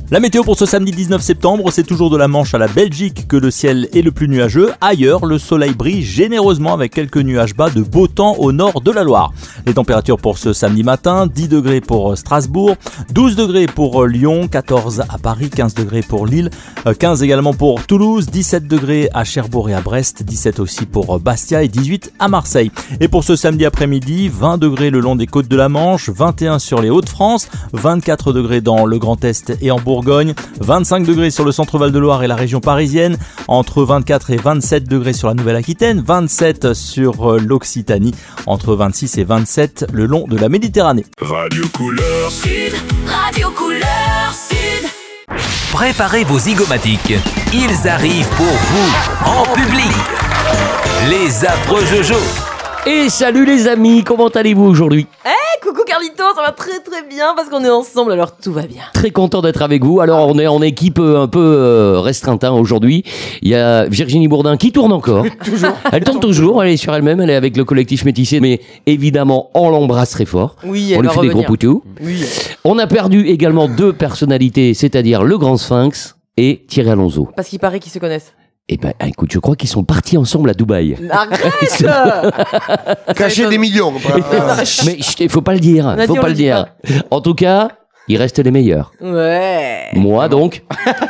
La météo pour ce samedi 19 septembre, c'est toujours de la Manche à la Belgique que le ciel est le plus nuageux. Ailleurs, le soleil brille généreusement avec quelques nuages bas de beau temps au nord de la Loire. Les températures pour ce samedi matin, 10 degrés pour Strasbourg, 12 degrés pour Lyon, 14 à Paris, 15 degrés pour Lille, 15 également pour Toulouse, 17 degrés à Cherbourg et à Brest, 17 aussi pour Bastia et 18 à Marseille. Et pour ce samedi après-midi, 20 degrés le long des côtes de la Manche, 21 sur les Hauts-de-France, 24 degrés dans le Grand Est et en Bourgogne, 25 degrés sur le centre Val-de-Loire et la région parisienne, entre 24 et 27 degrés sur la Nouvelle-Aquitaine, 27 sur l'Occitanie, entre 26 et 27 le long de la Méditerranée. Radio Couleur Sud, Radio Couleur Sud. Préparez vos zygomatiques. Ils arrivent pour vous, en public. Les affreux Jojo. Et salut les amis, comment allez-vous aujourd'hui ? Coucou Carlito, ça va très très bien parce qu'on est ensemble, alors tout va bien. Très content d'être avec vous. Alors on est en équipe un peu restreinte aujourd'hui. Il y a Virginie Bourdin qui tourne encore. Toujours. Elle tourne toujours, elle est sur elle-même, elle est avec le collectif métissé, mais évidemment on l'embrasse très fort. Oui, on elle lui va fait des gros revenir. poutous. Oui. On a perdu également deux personnalités, c'est-à-dire le Grand Sphinx et Thierry Alonso. Parce qu'il paraît qu'ils se connaissent. Eh ben écoute, je crois qu'ils sont partis ensemble à Dubaï. Arrête. Cacher des millions. Mais il faut pas le dire, On a faut dit, on pas le le dit dire. En tout cas, il reste les meilleurs. Ouais. Moi donc.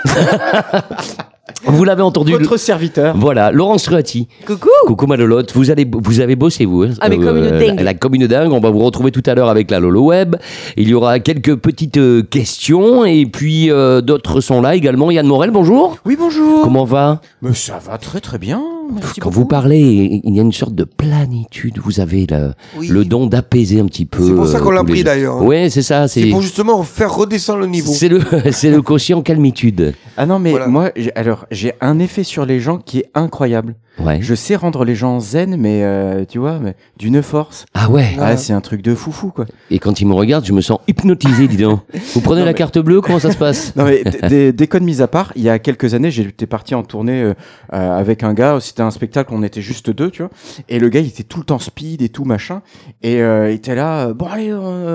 Vous l'avez entendu. Votre serviteur. Voilà, Laurence Ruati. Coucou. Coucou Malolotte, vous avez bossé vous. Ah, mais comme une dingue. La comme une dingue, on va vous retrouver tout à l'heure avec la Lolo Web. Il y aura quelques petites questions et puis d'autres sont là également. Yann Morel, bonjour. Oui, bonjour. Comment va ? Mais ça va très très bien. Merci Quand beaucoup. vous parlez, il y a une sorte de plénitude. Vous avez le don d'apaiser un petit peu. C'est pour ça qu'on l'a tous les pris gens. d'ailleurs. Ouais, c'est ça. C'est pour justement faire redescendre le niveau. C'est le quotient calmitude. Ah non, mais Voilà. moi, j'ai un effet sur les gens qui est incroyable. Ouais. Je sais rendre les gens zen, mais tu vois, mais d'une force. Ah ouais. Ah, c'est un truc de foufou, quoi. Et quand il me regarde, je me sens hypnotisé, dis donc. Vous prenez Non, la mais- carte bleue, comment ça se passe ? Non, mais déconne mise à part, il y a quelques années, j'étais parti en tournée avec un gars. C'était un spectacle, on était juste deux, tu vois. Et le gars, il était tout le temps speed et tout, machin. Et il était là, bon, allez,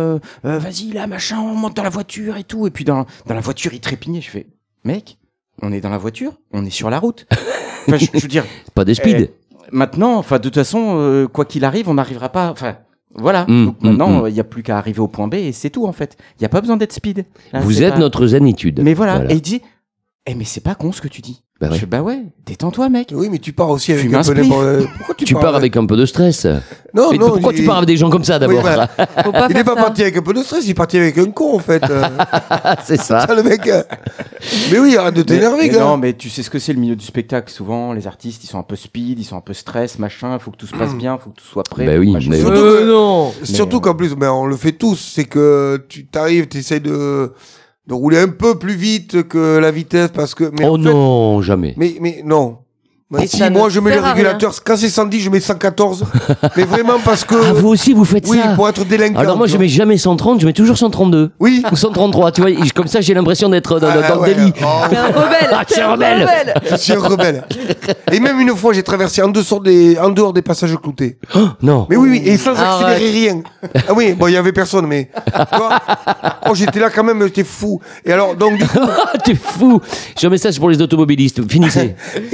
vas-y, là, machin, on monte dans la voiture et tout. Et puis dans la voiture, il trépignait. Je fais, mec, on est dans la voiture, on est sur la route. Enfin, je veux dire, Pas de speed. maintenant, enfin, de toute façon, quoi qu'il arrive, on n'arrivera pas. Enfin, voilà. Mm, Donc maintenant, mm. il n'y a plus qu'à arriver au point B et c'est tout en fait. Il n'y a pas besoin d'être speed. Là, Vous c'est êtes pas- notre zénitude. Mais voilà. Et il dit, mais c'est pas con ce que tu dis. Bah ouais. Je fais, bah ouais, détends-toi, mec. Oui, mais tu pars aussi avec Fume un un peu spliff. n'importe. Pourquoi Tu pars avec un peu de stress. Non, Mais non. pourquoi tu pars avec des gens comme ça d'abord ? Oui, voilà. Faut pas Il faire n'est pas ça. parti avec un peu de stress, il est parti avec un con en fait. C'est ça. Ça, le mec. Mais oui, arrête de t'énerver, Mais gars. non, mais tu sais ce que c'est le milieu du spectacle. Souvent, les artistes, ils sont un peu speed, ils sont un peu stress, machin. Faut que tout se passe bien, faut que tout soit prêt. Bah oui, machin. mais- Surtout que- Non. Surtout qu'en plus, mais on le fait tous, c'est que tu t'arrives, tu essaies de rouler un peu plus vite que la vitesse parce que. Mais Oh en fait- non, jamais. Mais non. Bah, Et si, ça moi ne je mets le sert à régulateur, quand c'est 110, je mets 114. Mais vraiment parce que. Ah, vous aussi, vous faites oui, ça. pour être délinquant. Alors moi, tu je vois. mets jamais 130, je mets toujours 132. Oui. Ou 133, tu vois. Comme ça, j'ai l'impression d'être dans Ah, le ouais. délit. Oh, T'es un rebelle. Ah, T'es c'est un rebelle. je suis un rebelle. Et même une fois, j'ai traversé en dehors des passages cloutés. Non. Mais oui, et sans Arrête. accélérer rien. Ah oui, bon, il y avait personne, mais. Tu vois, oh, j'étais là quand même, j'étais fou. Et alors, donc, du coup. Ah, t'es fou. J'ai un message pour les automobilistes. Finissez.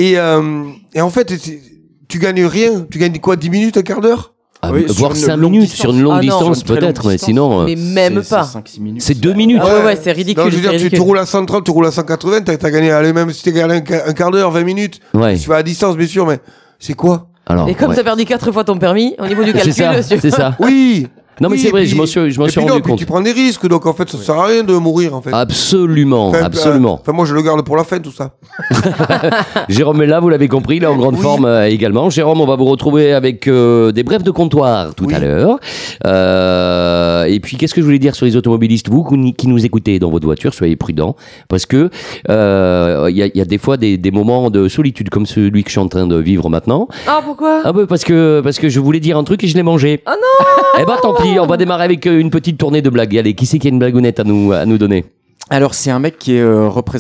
Et en fait, tu gagnes rien. Tu gagnes quoi, 10 minutes, un quart d'heure? Ah, Oui, sur voire une 5 longue minutes distance. sur une longue Ah non, distance, sur une très longue peut-être, mais distance. sinon. Mais même pas. 5-6 minutes. C'est 2 minutes. Ah ouais, c'est ridicule. Non, je veux dire, c'est tu ridicule. roules à 130, tu roules à 180, t'as gagné, allez, même si t'as gagné un quart d'heure, 20 minutes. Ouais. Tu vas à distance, bien sûr, mais c'est quoi? Alors, Et comme ouais. t'as perdu 4 fois ton permis, au niveau du C'est calcul, ça, c'est ça. Oui! Non, mais Oui, c'est et vrai, puis- je m'en suis et puis rendu non, puis compte. tu prends des risques, donc en fait, ça sert à rien de mourir, en fait. Absolument, Enfin, absolument. Enfin, moi, je le garde pour la fin, tout ça. Jérôme est là, vous l'avez compris, il est en grande Oui. forme également. Jérôme, on va vous retrouver avec des brèves de comptoir tout Oui. à l'heure. Et puis, qu'est-ce que je voulais dire sur les automobilistes? Vous qui nous écoutez dans votre voiture, soyez prudents, parce que il y a des fois des moments de solitude comme celui que je suis en train de vivre maintenant. Ah, pourquoi? Ah bah parce que je voulais dire un truc et je l'ai mangé. Oh non! Eh ben tant pis, on va démarrer avec une petite tournée de blagues. Allez, qui c'est qui a une blagounette à nous donner? Alors, c'est un mec qui est représentant